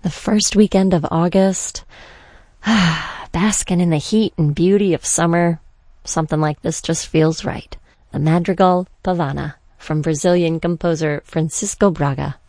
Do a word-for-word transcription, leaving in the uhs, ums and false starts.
The first weekend of August, basking in the heat and beauty of summer. Something like this just feels right. The Madrigal Pavana from Brazilian composer Francisco Braga.